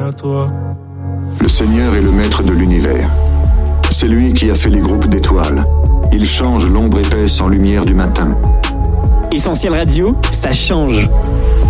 à toi. Le Seigneur est le maître de l'univers. C'est lui qui a fait les groupes d'étoiles. Il change l'ombre épaisse en lumière du matin. Essentiel Radio, ça change.